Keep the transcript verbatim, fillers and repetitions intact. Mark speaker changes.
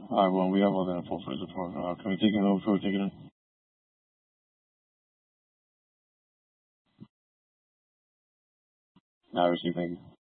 Speaker 1: All right, well, we have all the info for the report. Uh, can we take it over? Can we take it in? Obviously, thank you.